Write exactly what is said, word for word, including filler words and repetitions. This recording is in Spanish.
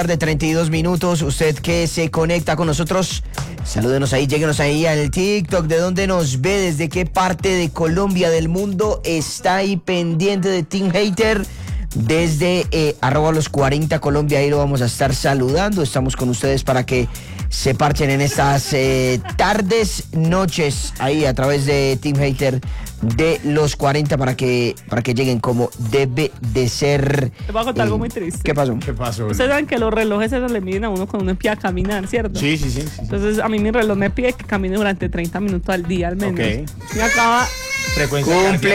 De treinta y dos minutos, usted que se conecta con nosotros, salúdenos ahí, lléguenos ahí al TikTok, de dónde nos ve, desde qué parte de Colombia, del mundo, está ahí pendiente de Team Hater, desde eh, arroba los cuarenta Colombia, ahí lo vamos a estar saludando, estamos con ustedes para que se parchen en estas eh, tardes, noches, ahí a través de Team Hater de los cuarenta para que para que lleguen como debe de ser. Te voy a contar eh, algo muy triste. ¿Qué pasó? ¿Qué pasó? Ustedes saben que los relojes esos le miden a uno cuando uno empieza a caminar, ¿cierto? Sí, sí, sí. sí. Entonces a mí mi reloj me pide que camine durante treinta minutos al día al menos. Ok. Y acaba... Frecuencia Cumple